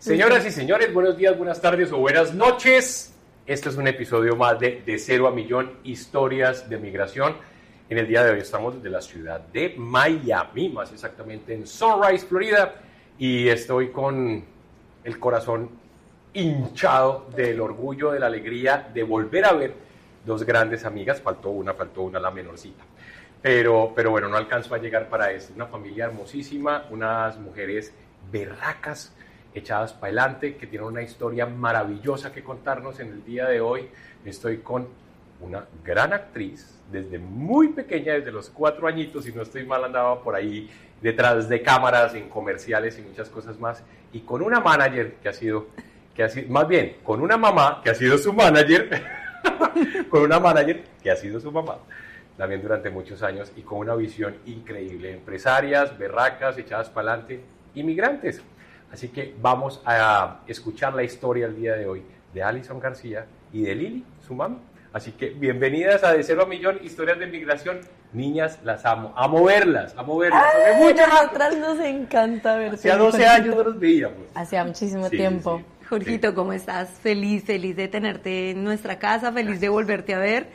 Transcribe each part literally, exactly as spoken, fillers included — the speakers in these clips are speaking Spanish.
Señoras y señores, buenos días, buenas tardes o buenas noches. Este es un episodio más de De Cero a Millón, historias de migración. En el día de hoy estamos desde la ciudad de Miami, más exactamente en Sunrise, Florida. Y estoy con el corazón hinchado del orgullo, de la alegría de volver a ver dos grandes amigas. Faltó una, faltó una, la menorcita. Pero, pero bueno, no alcanzó a llegar para esto. Una familia hermosísima, unas mujeres berracas, echadas para adelante, que tienen una historia maravillosa que contarnos en el día de hoy. Estoy con una gran actriz, desde muy pequeña, desde los cuatro añitos, si no estoy mal, andaba por ahí detrás de cámaras, en comerciales y muchas cosas más, y con una manager que ha sido, que ha sido más bien, con una mamá que ha sido su manager, con una manager que ha sido su mamá, también durante muchos años, y con una visión increíble, empresarias, berracas, echadas para adelante, inmigrantes. Así que vamos a escuchar la historia el día de hoy de Alison García y de Lili, su mami. Así que bienvenidas a De Cero a Millón, historias de migración. Niñas, las amo, amo verlas, amo verlas. Ay, muchas otras nos encanta verte. Hacía doce años no los veíamos. Hacía muchísimo Sí, tiempo. sí, sí. Jorgito, ¿cómo estás? Feliz, feliz de tenerte en nuestra casa, feliz de volverte a ver.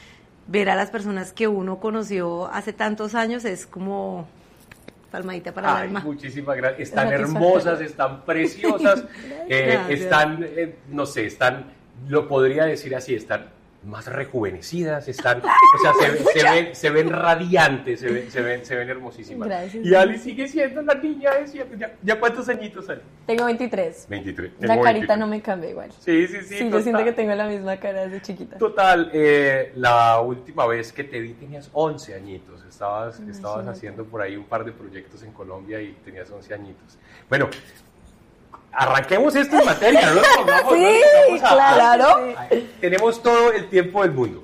Ver a las personas que uno conoció hace tantos años es como palmadita para el Ay, alma. muchísimas gracias. Están Es hermosas, están preciosas, eh, Gracias. están, eh, no sé, están, lo podría decir así, están más rejuvenecidas, están, o sea, se, se ven, se ven radiantes, se ven, se ven, se ven hermosísimas. Gracias. Y Ali sigue siendo la niña de siempre. ¿Ya, ya cuántos añitos, Ali? Tengo veintitrés. veintitrés. La Tengo carita veintitrés. no me cambia igual. Sí, sí, sí. Sí, total. yo siento que tengo la misma cara desde chiquita. Total, eh, la última vez que te vi tenías once añitos, estabas, Ay, estabas sí, haciendo por ahí un par de proyectos en Colombia y tenías once añitos. Bueno, arranquemos esto en materia, ¿no? Nos vamos, Sí, ¿no? Nos vamos a- claro. Ay, tenemos todo el tiempo del mundo.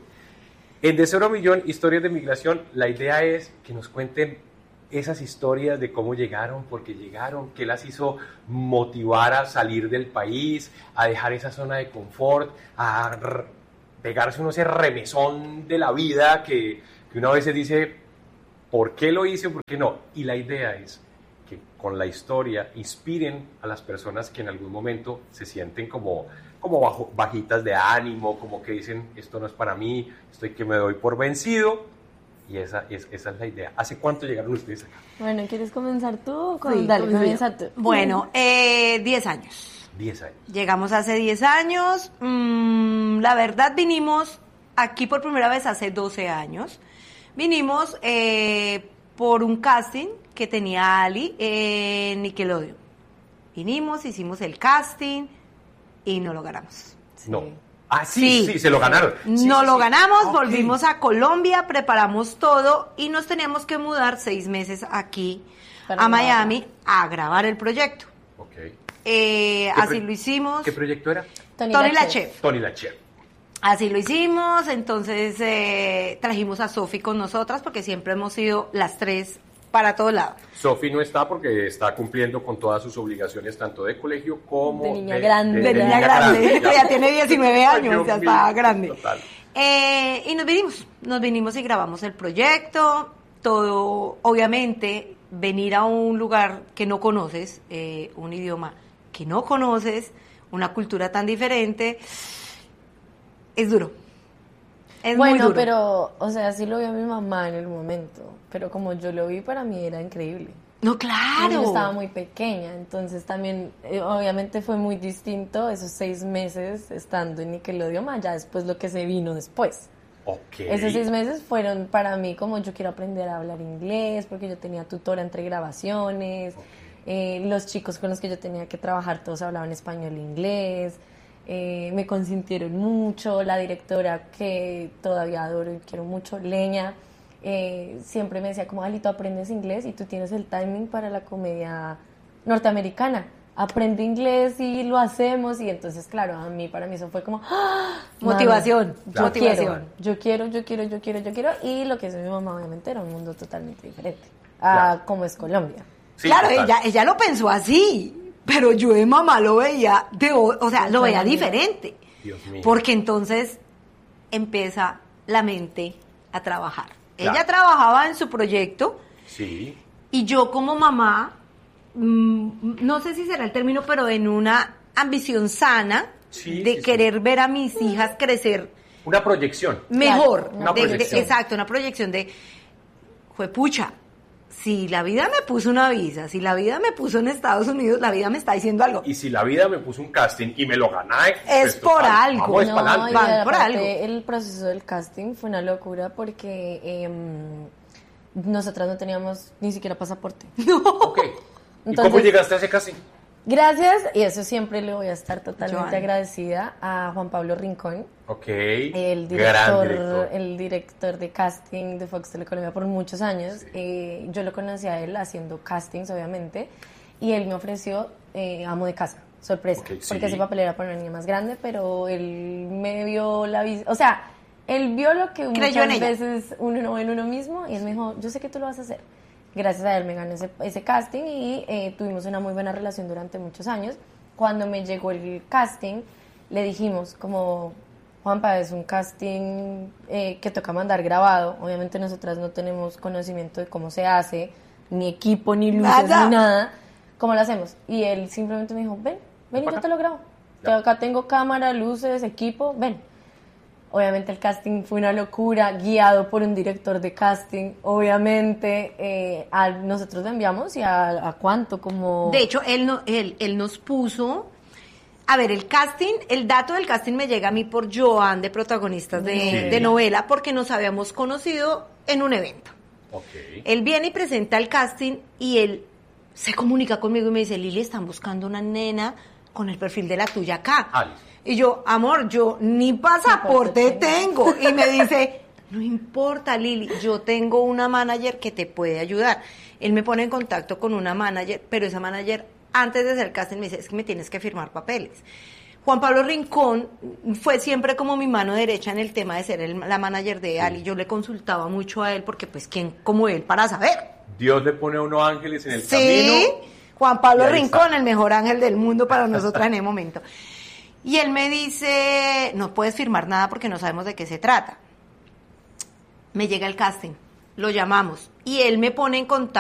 En De Cero a Millón, historias de migración, la idea es que nos cuenten esas historias de cómo llegaron, por qué llegaron, qué las hizo motivar a salir del país, a dejar esa zona de confort, a r- pegarse uno ese remesón de la vida que, que uno a veces dice, ¿por qué lo hice? ¿Por qué no? Y la idea es que con la historia inspiren a las personas que en algún momento se sienten como, como bajo, bajitas de ánimo, como que dicen, esto no es para mí, estoy que me doy por vencido. Y esa es, esa es la idea. ¿Hace cuánto llegaron ustedes acá? Bueno, ¿quieres comenzar tú? Con... Sí, Dale, comienzo comienza yo. tú. Bueno, eh, diez años. Diez años. Llegamos hace diez años. Mm, la verdad, vinimos aquí por primera vez hace doce años. Vinimos eh, por un casting que tenía Ali en Nickelodeon. Vinimos, hicimos el casting y no lo ganamos. No. Ah, sí, sí, Sí. se lo ganaron. Sí, no sí, lo sí. ganamos, Ok. volvimos a Colombia, preparamos todo y nos teníamos que mudar seis meses aquí Para a grabar. Miami a grabar el proyecto. Ok. Eh, ¿Qué así pro- lo hicimos. ¿Qué proyecto era? Tony, Tony la la Chef. Chef. Tony la Chef. Así lo hicimos, entonces eh, trajimos a Sofi con nosotras porque siempre hemos sido las tres para todo lado. Sofi no está porque está cumpliendo con todas sus obligaciones, tanto de colegio como De niña grande. De niña grande, ya tiene diecinueve Ay, años, Dios ya mío, está grande. total. Eh, y nos vinimos, nos vinimos y grabamos el proyecto, todo, obviamente, venir a un lugar que no conoces, eh, un idioma que no conoces, una cultura tan diferente, es duro. Es muy Bueno, duro. pero, o sea, sí lo vio mi mamá en el momento, pero como yo lo vi, para mí era increíble. No, Yo claro. estaba muy pequeña, entonces también, eh, obviamente fue muy distinto esos seis meses estando en Nickelodeon, más ya después lo que se vino después. Ok. Esos seis meses fueron para mí como yo quiero aprender a hablar inglés, porque yo tenía tutora entre grabaciones, eh, los chicos con los que yo tenía que trabajar todos hablaban español e inglés, eh, me consintieron mucho, la directora que todavía adoro y quiero mucho, Leña, eh, siempre me decía como, Ali, tú aprendes inglés y tú tienes el timing para la comedia norteamericana. Aprende inglés y lo hacemos, y entonces claro, a mí, para mí eso fue como ¡ah! Motivación, Mami, Claro. yo quiero, motivación. yo quiero, yo quiero, yo quiero, yo quiero, y lo que es mi mamá obviamente era un mundo totalmente diferente a Claro. como es Colombia. Sí, claro, total. ella, ella lo pensó así, pero yo de mamá lo veía, de, o o sea, De lo otra veía manera. diferente. Dios mío. Porque entonces empieza la mente a trabajar. Claro. Ella trabajaba en su proyecto Sí. y yo como mamá mm, no sé si será el término, pero en una ambición sana Sí, de sí, querer sí. ver a mis hijas crecer Una proyección. mejor. Claro, una de- de- proyección. exacto, una proyección de, juepucha, si la vida me puso una visa, si la vida me puso en Estados Unidos, la vida me está diciendo algo. Y si la vida me puso un casting y me lo gané, Es por algo. Vamos No, para No, y adelante. Van por aparte, algo. el proceso del casting fue una locura porque em, nosotras no teníamos ni siquiera pasaporte. Ok. ¿Y Entonces- cómo llegaste a ese casting? Gracias, y eso siempre le voy a estar totalmente Joana. agradecida a Juan Pablo Rincón, Ok. el Gran director, director. el director de casting de Fox Telecolombia por muchos años. Eh, yo lo conocí a él haciendo castings, obviamente, y él me ofreció eh, amo de casa, sorpresa, Ok, sí. porque ese papel era para una niña más grande, pero él me vio la vis- o sea, él vio lo que Creyó en muchas ella. veces uno no ve en uno mismo, y él me dijo, yo sé que tú lo vas a hacer. Gracias a él me gané ese, ese casting y eh, tuvimos una muy buena relación durante muchos años. Cuando me llegó el casting, le dijimos como, Juanpa, es un casting eh, que toca mandar grabado. Obviamente nosotras no tenemos conocimiento de cómo se hace, ni equipo, ni luces, Nada. ni nada. ¿Cómo lo hacemos? Y él simplemente me dijo, ven, ven y yo te lo grabo. Ya. Acá tengo cámara, luces, equipo, ven. Obviamente el casting fue una locura, guiado por un director de casting. Obviamente eh, a nosotros lo enviamos y a, a cuánto, como... De hecho, él, no, él, él nos puso... A ver, el casting, el dato del casting me llega a mí por Joan, de protagonistas de, Sí. de novela, porque nos habíamos conocido en un evento. Ok. Él viene y presenta el casting y él se comunica conmigo y me dice, Lili, están buscando una nena con el perfil de la tuya acá. Ah, listo. Y yo, amor, yo ni pasaporte Pasaporte tengo. Y me dice, no importa, Lili, yo tengo una manager que te puede ayudar. Él me pone en contacto con una manager, pero esa manager, antes de hacer el casting, me dice, es que me tienes que firmar papeles. Juan Pablo Rincón fue siempre como mi mano derecha en el tema de ser el- la manager de Ali. Yo le consultaba mucho a él porque, pues, ¿quién como él para saber? Dios le pone a unos ángeles en el Sí, camino. Juan Pablo Y ahí Rincón, está. el mejor ángel del mundo para nosotras en ese momento. Y él me dice, no puedes firmar nada porque no sabemos de qué se trata. Me llega el casting, lo llamamos y él me pone en contacto